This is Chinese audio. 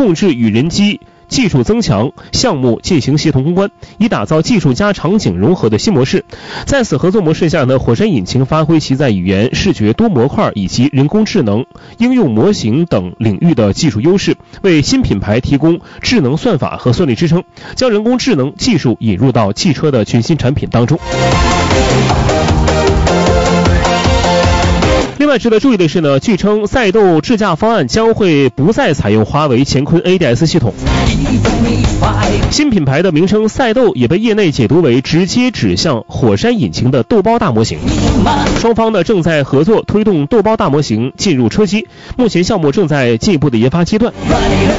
控制与人机技术增强项目进行协同攻关，以打造技术加场景融合的新模式。在此合作模式下呢，火山引擎发挥其在语言、视觉多模块以及人工智能、应用模型等领域的技术优势，为新品牌提供智能算法和算力支撑，将人工智能技术引入到汽车的全新产品当中。另外值得注意的是呢，据称赛斗智驾方案将会不再采用华为乾坤 ADS 系统。新品牌的名称赛斗也被业内解读为直接指向火山引擎的豆包大模型。双方呢正在合作推动豆包大模型进入车机，目前项目正在进一步的研发阶段。